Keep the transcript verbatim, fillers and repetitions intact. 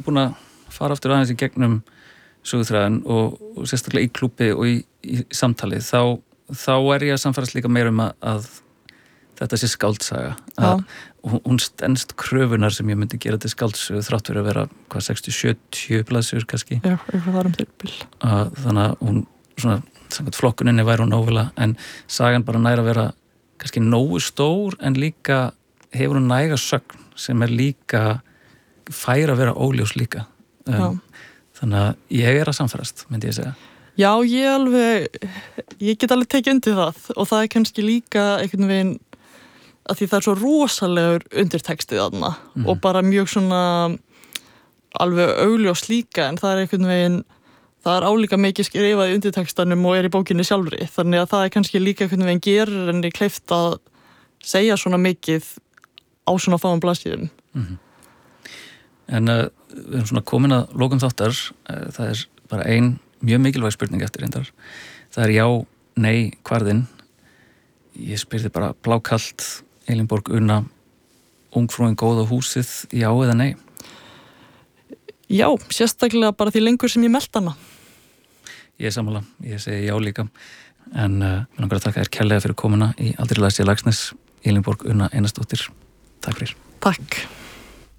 búin að fara aftur aðeins í gegnum söguþræðin og, og sérstaklega í klúbbi og í, í samtalið, þá, þá er ég að samfærast líka meira um að, að þetta sé skáldsaga. Að, hún stenst kröfunar sem ég myndi gera til skáldsögu þrátt fyrir að vera hvað sextíu sjötíu blaðsjur kannski. Já, eitthvað þar um þyrpil. Þannig að hún svona, samkvæmt flokkuninni væri hún nóvela, en sagan bara næra að vera kannski nógu stór en líka hefur hún næga sögn sem er líka fær að vera óljós líka. Um, þannig að ég er að samfærast, myndi ég segja. Já, ég alveg, ég get alveg tekið undir það og það er kannski líka einhvern veginn að því það er svo rosalegur undirtekstið þarna mm. og bara mjög svona alveg augljós líka en það er einhvern veginn, það er álíka mikið skrifað í undirtekstanum og er í bókinni sjálfri þannig að það er kannski líka einhvern veginn gerir henni kleift að segja svona mikið á svona fáum blaðsíðum. Mm. En uh, við erum svona komin að lokum þáttar, uh, það er bara ein mjög mikilvæg spurning eftir reyndar. Það er já, nei, hvarðinn. Ég spyrði bara blákalt, Elínborg Una, ungfrúin góð á húsið, já eða nei? Já, sérstaklega bara því lengur sem ég melt hana. Ég er sammála, ég segi já líka. En uh, við langar að taka þér kærlega fyrir komuna í Aldrei las ég Laxness, Elínborg Una Einarsdóttir. Takk fyrir. Takk.